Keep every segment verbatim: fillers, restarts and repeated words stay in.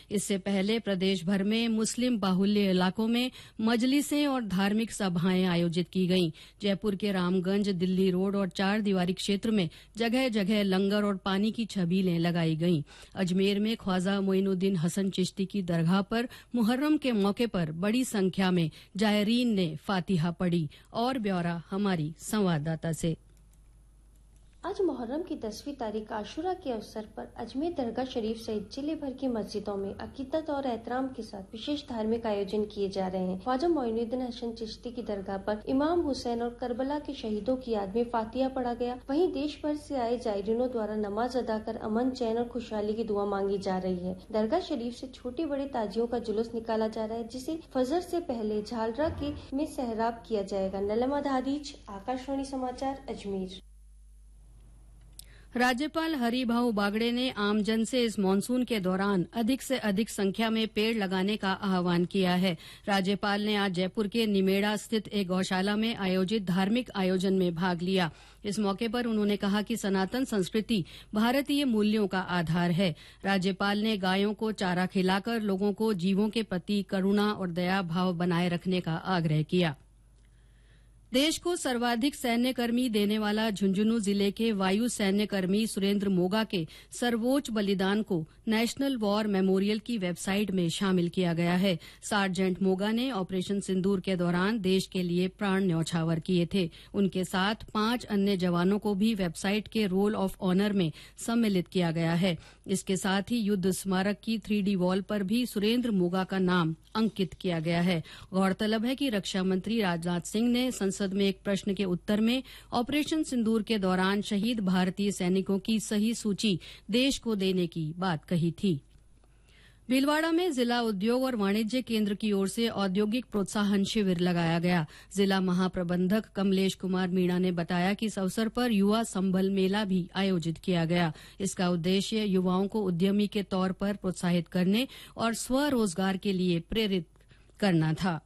इससे पहले प्रदेश भर में मुस्लिम बाहुल्य इलाकों में मजलिसें और धार्मिक सभाएं आयोजित की गईं। जयपुर के रामगंज, दिल्ली रोड और चार दीवारी क्षेत्र में जगह जगह लंगर और पानी की छबीलें लगाई गईं। अजमेर में ख्वाजा मोइनुद्दीन हसन चिश्ती की दरगाह पर मुहर्रम के मौके पर बड़ी संख्या में जायरीन ने फातिहा पढ़ी। और ब्यौरा हमारी संवाददाता से। आज मुहर्रम की दसवीं तारीख आशुरा के अवसर पर अजमेर दरगाह शरीफ सहित जिले भर की मस्जिदों में अकीदत और एहतराम के साथ विशेष धार्मिक आयोजन किए जा रहे हैं। ख्वाजा मोइनुद्दीन हसन चिश्ती की दरगाह पर इमाम हुसैन और करबला के शहीदों की याद में फातिहा पढ़ा गया। वहीं देश भर से आए जायरीनों द्वारा नमाज अदा कर अमन, चैन और खुशहाली की दुआ मांगी जा रही है। दरगाह शरीफ से छोटे बड़े ताजियों का जुलूस निकाला जा रहा है, जिसे फजर से पहले झालरा के में सहराब किया जाएगा। नलमा दादीज, आकाशवाणी समाचार, अजमेर। राज्यपाल हरिभाऊ बागड़े ने आमजन से इस मानसून के दौरान अधिक से अधिक संख्या में पेड़ लगाने का आह्वान किया है। राज्यपाल ने आज जयपुर के निमेड़ा स्थित एक गौशाला में आयोजित धार्मिक आयोजन में भाग लिया। इस मौके पर उन्होंने कहा कि सनातन संस्कृति भारतीय मूल्यों का आधार है। राज्यपाल ने गायों को चारा खिलाकर लोगों को जीवों के प्रति करुणा और दया भाव बनाए रखने का आग्रह किया। देश को सर्वाधिक सैन्य कर्मी देने वाला झुंझुनू जिले के वायु सैन्य कर्मी सुरेंद्र मोगा के सर्वोच्च बलिदान को नेशनल वॉर मेमोरियल की वेबसाइट में शामिल किया गया है। सार्जेंट मोगा ने ऑपरेशन सिंदूर के दौरान देश के लिए प्राण न्यौछावर किए थे। उनके साथ पांच अन्य जवानों को भी वेबसाइट के रोल ऑफ ऑनर में सम्मिलित किया गया है। इसके साथ ही युद्ध स्मारक की थ्री डी वॉल पर भी सुरेंद्र मोगा का नाम अंकित किया गया है। गौरतलब है कि रक्षा मंत्री राजनाथ सिंह ने संसद में एक प्रश्न के उत्तर में ऑपरेशन सिंदूर के दौरान शहीद भारतीय सैनिकों की सही सूची देश को देने की बात कही थी। भीलवाड़ा में जिला उद्योग और वाणिज्य केंद्र की ओर से औद्योगिक प्रोत्साहन शिविर लगाया गया। जिला महाप्रबंधक कमलेश कुमार मीणा ने बताया कि इस अवसर पर युवा संबल मेला भी आयोजित किया गया। इसका उद्देश्य युवाओं को उद्यमी के तौर पर प्रोत्साहित करने और स्वरोजगार के लिए प्रेरित करना था।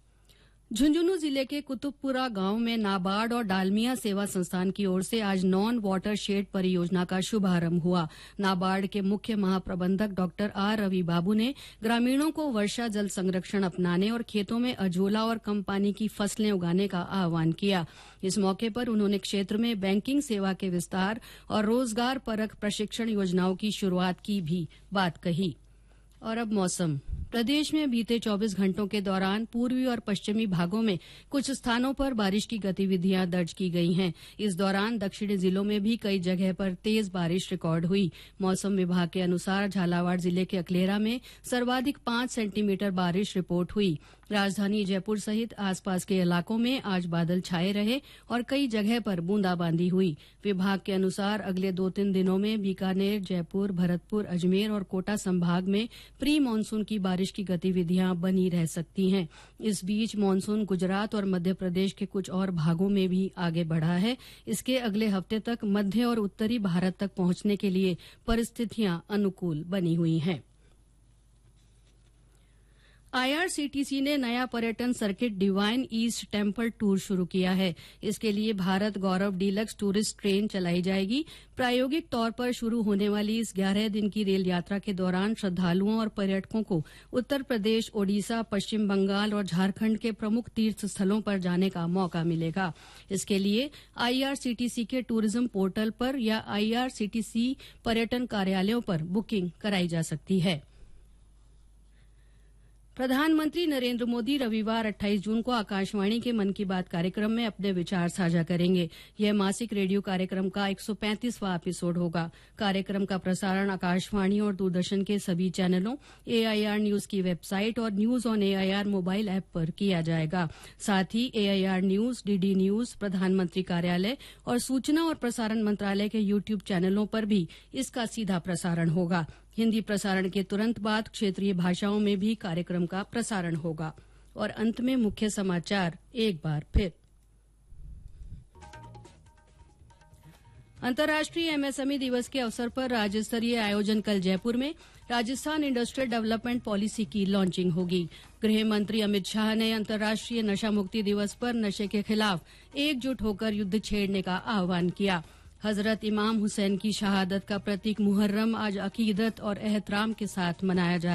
झुंझुनू जिले के कुतुबपुरा गांव में नाबार्ड और डालमिया सेवा संस्थान की ओर से आज नॉन वाटर शेड परियोजना का शुभारंभ हुआ। नाबार्ड के मुख्य महाप्रबंधक डॉक्टर आर रवि बाबू ने ग्रामीणों को वर्षा जल संरक्षण अपनाने और खेतों में अजोला और कम पानी की फसलें उगाने का आह्वान किया। इस मौके पर उन्होंने क्षेत्र में बैंकिंग सेवा के विस्तार और रोजगार परक प्रशिक्षण योजनाओं की शुरूआत की भी बात कही। और अब मौसम। प्रदेश में बीते चौबीस घंटों के दौरान पूर्वी और पश्चिमी भागों में कुछ स्थानों पर बारिश की गतिविधियां दर्ज की गई हैं। इस दौरान दक्षिणी जिलों में भी कई जगह पर तेज बारिश रिकॉर्ड हुई। मौसम विभाग के अनुसार झालावाड़ जिले के अकलेरा में सर्वाधिक पांच सेंटीमीटर बारिश रिपोर्ट हुई। राजधानी जयपुर सहित आसपास के इलाकों में आज बादल छाए रहे और कई जगह पर बूंदाबांदी हुई। विभाग के अनुसार अगले दो तीन दिनों में बीकानेर, जयपुर, भरतपुर, अजमेर और कोटा संभाग में प्री मानसून की बारिश की गतिविधियां बनी रह सकती हैं। इस बीच मानसून गुजरात और मध्य प्रदेश के कुछ और भागों में भी आगे बढ़ा है। इसके अगले हफ्ते तक मध्य और उत्तरी भारत तक पहुंचने के लिए परिस्थितियां अनुकूल बनी हुई हैं। आईआरसीटीसी ने नया पर्यटन circuit divine east temple tour शुरू किया है। इसके लिए भारत गौरव डीलक्स टूरिस्ट ट्रेन चलाई जाएगी। प्रायोगिक तौर पर शुरू होने वाली इस ग्यारह दिन की रेल यात्रा के दौरान श्रद्धालुओं और पर्यटकों को उत्तर प्रदेश, ओडिशा, पश्चिम बंगाल और झारखंड के प्रमुख तीर्थ स्थलों पर जाने का मौका मिलेगा। इसके लिए आईआरसीटीसी के टूरिज्म पोर्टल पर या आईआरसीटीसी पर्यटन कार्यालयों पर बुकिंग कराई जा सकती है। प्रधानमंत्री नरेंद्र मोदी रविवार अट्ठाईस जून को आकाशवाणी के मन की बात कार्यक्रम में अपने विचार साझा करेंगे। यह मासिक रेडियो कार्यक्रम का एक सौ पैंतीसवां एपिसोड होगा। कार्यक्रम का प्रसारण आकाशवाणी और दूरदर्शन के सभी चैनलों, एआईआर न्यूज की वेबसाइट और news on AIR mobile app पर किया जाएगा। साथ ही एआईआर न्यूज, डीडी न्यूज, प्रधानमंत्री कार्यालय और सूचना और प्रसारण मंत्रालय के यूट्यूब चैनलों पर भी इसका सीधा प्रसारण होगा। हिंदी प्रसारण के तुरंत बाद क्षेत्रीय भाषाओं में भी कार्यक्रम का प्रसारण होगा। और अंत में मुख्य समाचार एक बार फिर। अंतर्राष्ट्रीय एमएसएमई दिवस के अवसर पर राज्य स्तरीय आयोजन कल जयपुर में राजस्थान इंडस्ट्रियल डेवलपमेंट पॉलिसी की लॉन्चिंग होगी। गृह मंत्री अमित शाह ने अंतर्राष्ट्रीय नशा मुक्ति दिवस पर नशे के खिलाफ एकजुट होकर युद्ध छेड़ने का आह्वान किया। हजरत इमाम हुसैन की शहादत का प्रतीक मुहर्रम आज अकीदत और एहतराम के साथ मनाया जा